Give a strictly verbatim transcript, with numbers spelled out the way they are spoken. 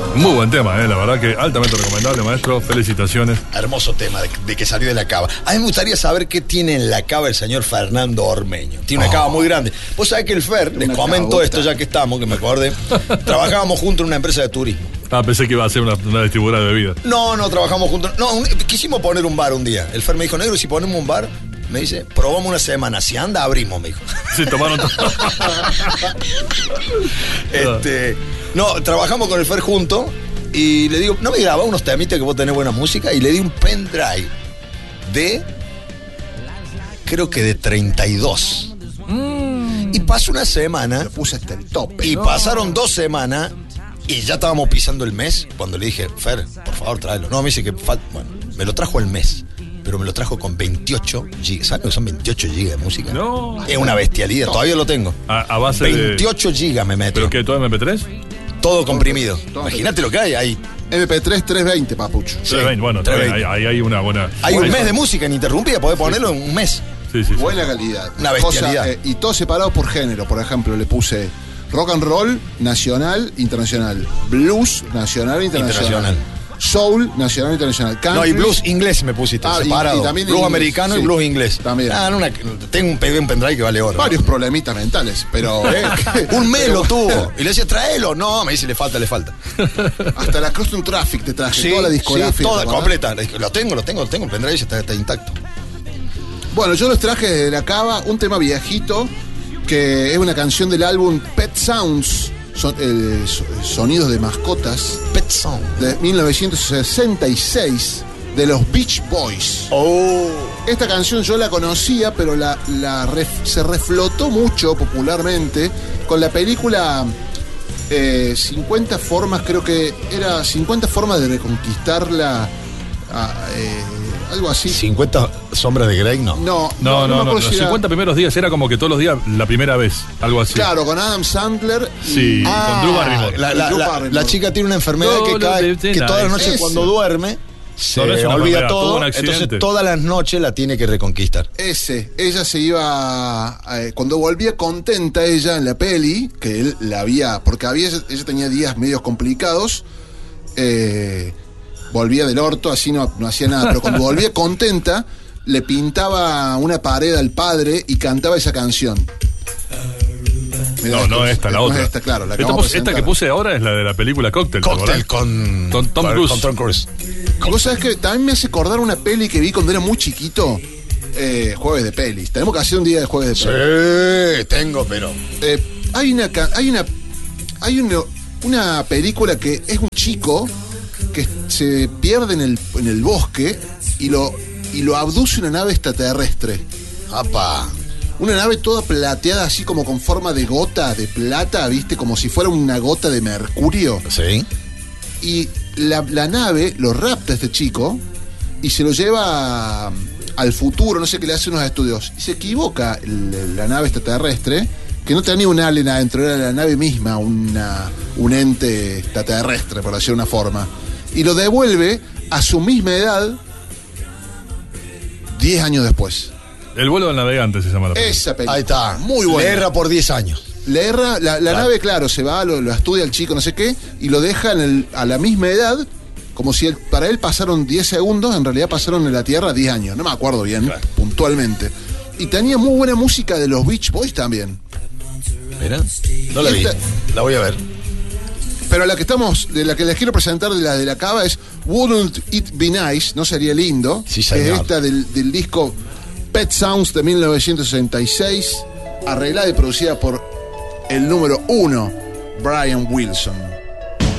Muy buen tema, eh, la verdad que altamente recomendable, maestro. Felicitaciones. Hermoso tema de, de que salió de la cava. A mí me gustaría saber qué tiene en la cava el señor Fernando Ormeño. Tiene una oh. cava muy grande. Vos sabés que el Fer, les comento cabota. esto ya que estamos, que me acordé. Trabajábamos juntos en una empresa de turismo. Ah, pensé que iba a ser una, una distribuidora de bebidas. No, no, trabajamos juntos. No, un, quisimos poner un bar un día. El Fer me dijo, negro, si ponemos un bar, me dice, probamos una semana. Si anda, abrimos, me dijo. Sí, tomaron. este, no, trabajamos con el Fer juntos. Y le digo, ¿no me grabás unos temitas que vos tenés buena música? Y le di un pendrive de, creo que de treinta y dos. Mm. Y pasó una semana. Lo puse hasta el tope. Y no. pasaron dos semanas y ya estábamos pisando el mes. Cuando le dije, Fer, por favor, tráelo. No, me dice que falta. Bueno, me lo trajo el mes. Pero me lo trajo con veintiocho gigas. ¿Sabes que son veintiocho gigas de música? No. Es una bestialidad. No. Todavía lo tengo. A, a base veintiocho de... gigas me meto. ¿Pero qué? ¿Todo eme pe tres? Todo comprimido. Imagínate lo que hay ahí. eme pe tres trescientos veinte, papucho. Sí, trescientos veinte, bueno, trescientos veinte. Ahí hay, hay una buena. Hay un ahí mes son... de música ininterrumpida, podés ponerlo sí. en un mes. Sí, sí, sí. Buena calidad. Una bestialidad. Cosa, eh, y todo separado por género. Por ejemplo, le puse rock and roll, nacional, internacional. Blues, nacional, internacional. internacional. Soul, nacional, internacional. Country. No, y blues inglés me pusiste, ah, separado. Y, y también blues inglés, americano sí, y blues inglés. También. Ah, una, tengo un, un pendrive que vale oro. Varios ¿no? problemitas mentales, pero... ¿Eh? un mes lo tuvo. Y le decía, tráelo. No, me dice, le falta, le falta. Hasta la Crosston Traffic te traje, sí, toda la discografía. Sí, toda, completa. Lo tengo, lo tengo, lo tengo. El pendrive está, está intacto. Bueno, yo les traje de la cava un tema viejito, que es una canción del álbum Pet Sounds, son, eh, sonidos de mascotas. Pet Sound. De mil novecientos sesenta y seis, de los Beach Boys. Oh. Esta canción yo la conocía, pero la, la ref, se reflotó mucho popularmente con la película eh, cincuenta formas, creo que era cincuenta formas de reconquistarla. Ah, eh, algo así. ¿cincuenta sombras de Grey? No. No, no, no. no, no los era... cincuenta primeros días era como que todos los días la primera vez, algo así. Claro, con Adam Sandler. Y... Sí, ah, con Drew Barrymore. La, la, la, la chica tiene una enfermedad no, que cae, que todas las noches cuando duerme se no, no olvida todo, entonces todas las noches la tiene que reconquistar. Ese, ella se iba, eh, cuando volvía contenta ella en la peli, que él la había, porque había, ella tenía días medios complicados, eh... volvía del orto, así no, no hacía nada. Pero cuando volvía contenta, le pintaba una pared al padre y cantaba esa canción. Mirá, no, no esta, la no otra. Esta, claro, la que, esta, esta que puse ahora es la de la película Cocktail. Cocktail con, con Tom Cruise. Con Tom Cruise. Vos sabés que también me hace acordar una peli que vi cuando era muy chiquito. Eh, jueves de pelis. Tenemos que hacer un día de jueves de pelis. Sí, tengo, pero. Eh, hay una, hay una, hay una, una película que es un chico que se pierde en el, en el bosque y lo, y lo abduce una nave extraterrestre. ¡Apa! Una nave toda plateada, así como con forma de gota de plata, ¿viste? Como si fuera una gota de mercurio. Sí. Y la, la nave lo rapta a este chico y se lo lleva a, al futuro, no sé qué, le hace unos estudios. Y se equivoca el, la nave extraterrestre, que no tenía un alien adentro, era la nave misma, una, un ente extraterrestre, por decir una forma. Y lo devuelve a su misma edad diez años después. El vuelo del navegante se llama la película. Esa película. Ahí está. Muy buena. Le erra por diez años. Le erra, la, la claro. nave, claro, se va, lo, lo estudia el chico, no sé qué, y lo deja en el, a la misma edad, como si él, para él pasaron diez segundos, en realidad pasaron en la Tierra diez años. No me acuerdo bien, claro. puntualmente. Y tenía muy buena música de los Beach Boys también. ¿Mira? No la vi. Esta, la voy a ver. Pero la que estamos, de la que les quiero presentar de la de la cava es Wouldn't It Be Nice, ¿no sería lindo? Sí, señor. Que es esta del, del disco Pet Sounds de mil novecientos sesenta y seis, arreglada y producida por el número uno, Brian Wilson.